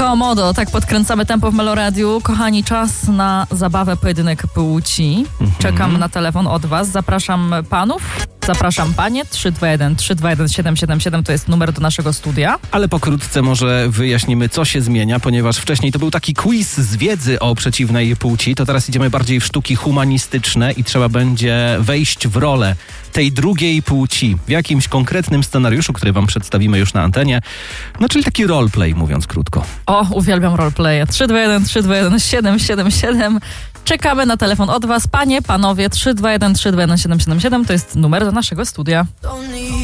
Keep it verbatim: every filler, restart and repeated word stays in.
Komodo, tak podkręcamy tempo w Meloradiu. Kochani, czas na zabawę pojedynek płci. Czekam na telefon od was. Zapraszam panów, zapraszam panie. trzy dwa jeden trzy dwa jeden siedem siedem siedem to jest numer do naszego studia. Ale pokrótce może wyjaśnimy, co się zmienia, ponieważ wcześniej to był taki quiz z wiedzy o przeciwnej płci, to teraz idziemy bardziej w sztuki humanistyczne i trzeba będzie wejść w rolę tej drugiej płci w jakimś konkretnym scenariuszu, który wam przedstawimy już na antenie. No, czyli taki roleplay, mówiąc krótko. O, uwielbiam roleplaye. trzy dwa jeden trzy dwa jeden siedem siedem siedem. Czekamy na telefon od was, panie, panowie. trzy dwa jeden trzy dwa jeden siedem siedem siedem to jest numer do naszego studia.